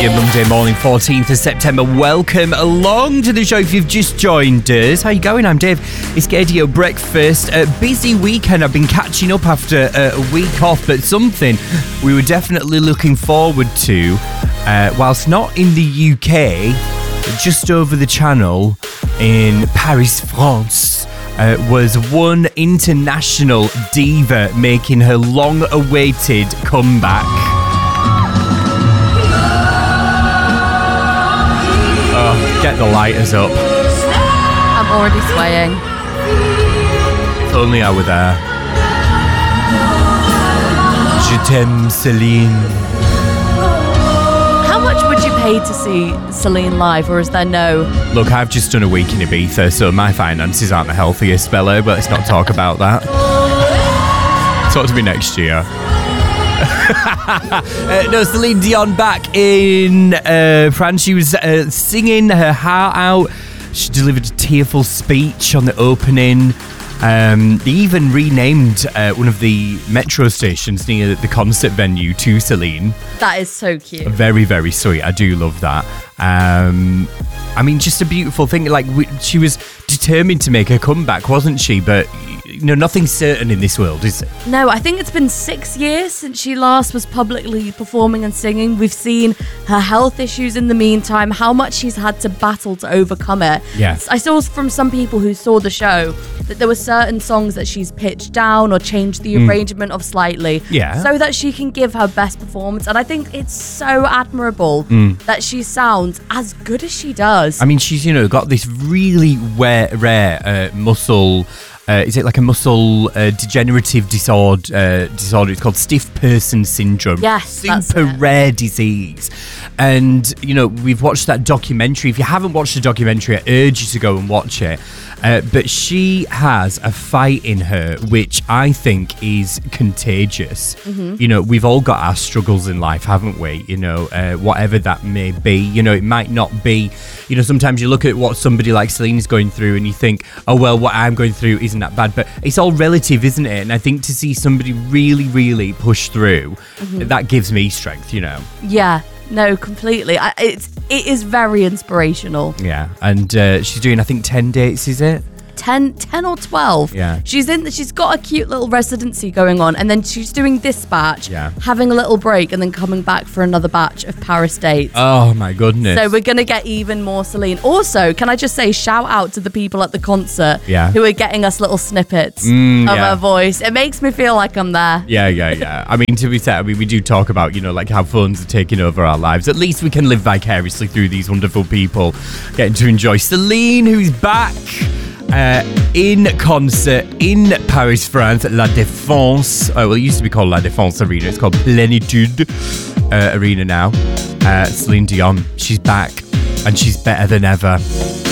Your Monday morning, 14th of September. Welcome along to the show if you've just joined us. How you going? I'm Dave. It's Gaydio Breakfast. A busy weekend. I've been catching up after a week off, but something we were definitely looking forward to, whilst not in the UK, just over the channel in Paris, France. Was one international diva making her long-awaited comeback. Oh, get the lighters up. I'm already swaying. If only I were there. Je t'aime, Celine. How much would you pay to see Celine live, or is there no... Look, I've just done a week in Ibiza, so my finances aren't the healthiest, Bella, but let's not talk about that. Talk to me next year. No, Celine Dion back in France. She was singing her heart out. She delivered a tearful speech on the opening. They even renamed one of the metro stations near the concert venue to Celine. That is so cute. Very, very sweet. I do love that. I mean, just a beautiful thing. Like, she was determined to make a comeback, wasn't she? But, you know, nothing's certain in this world, is it? No, I think it's been 6 years since she last was publicly performing and singing. We've seen her health issues in the meantime, how much she's had to battle to overcome it. Yeah. I saw from some people who saw the show that there were certain songs that she's pitched down or changed the arrangement of slightly, so that she can give her best performance. And I think it's so admirable that she sounds as good as she does. I mean, she's, you know, got this really rare muscle... is it like a muscle degenerative disorder? It's called stiff person syndrome. Yes, super rare disease. And, you know, we've watched that documentary. If you haven't watched the documentary, I urge you to go and watch it. But she has a fight in her, which I think is contagious. Mm-hmm. You know, we've all got our struggles in life, haven't we? You know, whatever that may be. You know, it might not be, you know, sometimes you look at what somebody like Celine is going through and you think, oh, well, what I'm going through isn't that bad. But it's all relative, isn't it? And I think to see somebody really, really push through, that gives me strength, you know? Yeah. No, completely. It is very inspirational. Yeah, and she's doing, I think, 10 dates, is it? 10 or 12. Yeah. She's got a cute little residency going on, and then she's doing this batch, having a little break, and then coming back for another batch of Paris dates. Oh my goodness. So we're going to get even more Celine. Also, can I just say shout out to the people at the concert who are getting us little snippets of her voice. It makes me feel like I'm there. Yeah. I mean, to be fair, we do talk about, you know, like how phones are taking over our lives. At least we can live vicariously through these wonderful people getting to enjoy Celine, who's back in concert in Paris, France, La Défense. Well, it used to be called La Défense Arena. It's called Plénitude Arena now. Celine Dion, she's back and she's better than ever.